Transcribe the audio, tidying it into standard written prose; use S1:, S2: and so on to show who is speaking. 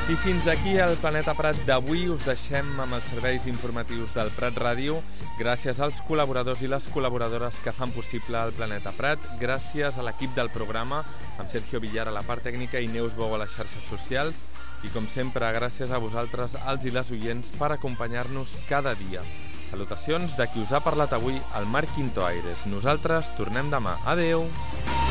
S1: I fins aquí el Planeta Prat d'avui. Us deixem amb els serveis informatius del Prat Ràdio. Gràcies als col·laboradors i les col·laboradores que fan possible el Planeta Prat. Gràcies a l'equip del programa, amb Sergio Villar a la part tècnica i Neus Bou a les xarxes socials. I com sempre, gràcies a vosaltres, els i les oients, per acompanyar-nos cada dia. Salutacions de qui us ha parlat avui, el Marc Quinto Aires. Nosaltres tornem demà. Adeu!